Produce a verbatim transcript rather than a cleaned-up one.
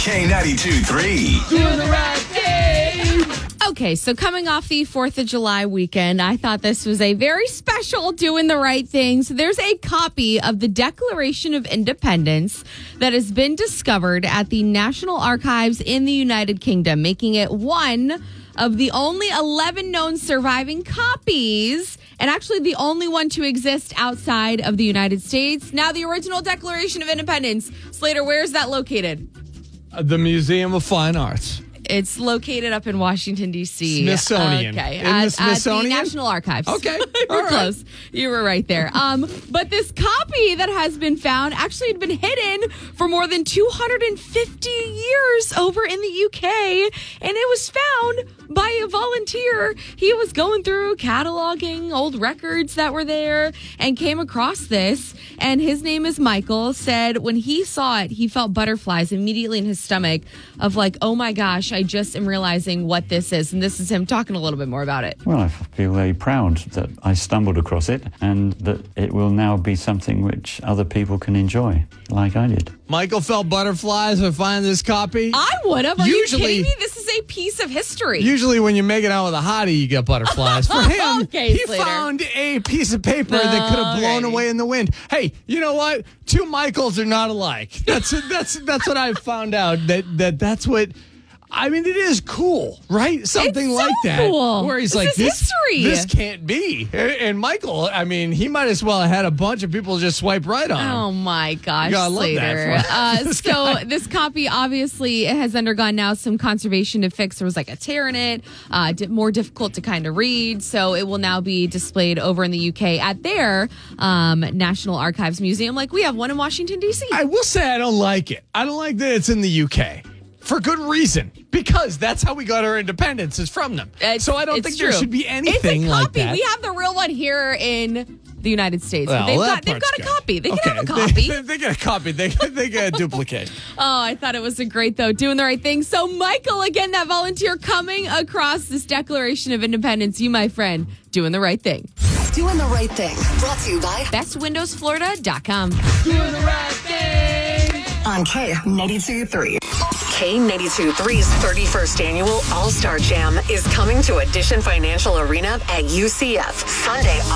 K ninety-two three. Doing the right thing. Okay, so coming off the fourth of July weekend, I thought this was a very special doing the right thing. So there's a copy of the Declaration of Independence that has been discovered at the National Archives in the United Kingdom, making it one of the only eleven known surviving copies, and actually the only one to exist outside of the United States. Now, the original Declaration of Independence, Slater, where is that located? The Museum of Fine Arts. It's located up in Washington, D C Smithsonian. Okay. In at, the Smithsonian? At the National Archives. Okay. You were All right. close. You were right there. Um, but this copy that has been found actually had been hidden for more than two hundred fifty years over in the U K. And it was found by a volunteer. He was going through cataloging old records that were there and came across this. And his name is Michael. Said when he saw it, he felt butterflies immediately in his stomach of like, oh my gosh, I just am realizing what this is. And this is him talking a little bit more about it. Well, I feel very proud that I stumbled across it and that it will now be something which other people can enjoy, like I did. Michael felt butterflies when finding this copy. I would have. Are Usually- you kidding me? This is a piece of history. Usually when you make it out with a hottie, you get butterflies. For him, Okay, he Slater. found a piece of paper that could have blown Alrighty. away in the wind. Hey, you know what? Two Michaels are not alike. That's that's that's what I've found out. That that that's what. I mean, it is cool, right? Something It's like so that. cool. Where he's This like, is this, history. this can't be. And, and Michael, I mean, he might as well have had a bunch of people just swipe right on him. Oh my gosh, You gotta love that Slater. for- Uh, this so guy. this copy obviously it has undergone now some conservation to fix. There was like a tear in it, uh, di- more difficult to kind of read. So it will now be displayed over in the U K at their um, National Archives Museum, like we have one in Washington D C. I will say I don't like it. I don't like that it's in the U K. For good reason. Because that's how we got our independence, is from them. It's- so I don't it's think true. there should be anything it's a like copy. that. We have the real one here in the United States. Well, they've that got they've part's got a good. copy. They Okay, can have a copy. They, they get a copy. They, they get a duplicate. Oh, I thought it was a great, though, doing the right thing. So, Michael, again, that volunteer coming across this Declaration of Independence, you, my friend, doing the right thing. Doing the right thing. Brought to you by best windows florida dot com. Doing the right thing. on K ninety-two three. K ninety-two three's thirty-first annual All-Star Jam is coming to Edition Financial Arena at U C F Sunday,